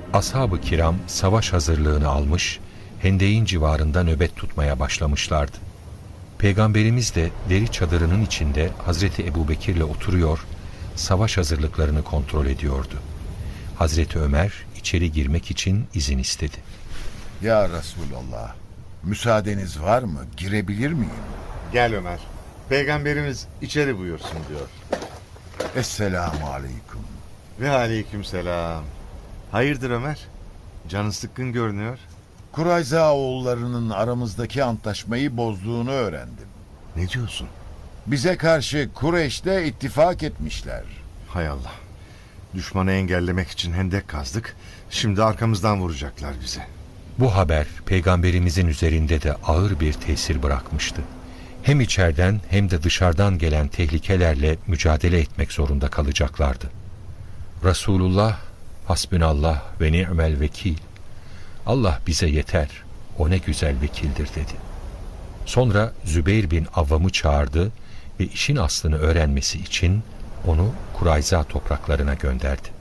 Ashab-ı kiram savaş hazırlığını almış, Hendek'in civarında nöbet tutmaya başlamışlardı. Peygamberimiz de deri çadırının içinde Hazreti Ebubekir'le oturuyor, savaş hazırlıklarını kontrol ediyordu. Hazreti Ömer içeri girmek için izin istedi. Ya Resulallah, müsaadeniz var mı? Girebilir miyim? Gel Ömer. Peygamberimiz içeri buyursun diyor. Esselamu aleyküm. Ve aleykümselam. Hayırdır Ömer? Canın sıkkın görünüyor. Kurayza oğullarının aramızdaki antlaşmayı bozduğunu öğrendim. Ne diyorsun? Bize karşı Kureyş'te ittifak etmişler. Hay Allah. Düşmanı engellemek için hendek kazdık. Şimdi arkamızdan vuracaklar bize. Bu haber Peygamberimizin üzerinde de ağır bir tesir bırakmıştı. Hem içeriden hem de dışarıdan gelen tehlikelerle mücadele etmek zorunda kalacaklardı. Resulullah, hasbünallah ve ni'mel vekil. Allah bize yeter, o ne güzel vekildir dedi. Sonra Zübeyir bin Avvam'ı çağırdı ve işin aslını öğrenmesi için onu Kurayza topraklarına gönderdi.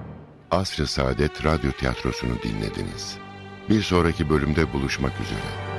Asr-ı Saadet Radyo Tiyatrosu'nu dinlediniz. Bir sonraki bölümde buluşmak üzere.